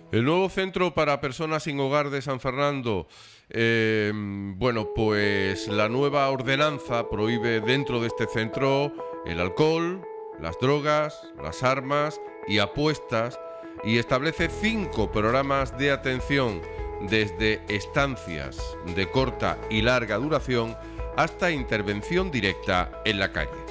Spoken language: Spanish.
El nuevo centro para personas sin hogar de San Fernando, pues la nueva ordenanza prohíbe dentro de este centro el alcohol, las drogas, las armas y apuestas, y establece 5 programas de atención desde estancias de corta y larga duración hasta intervención directa en la calle.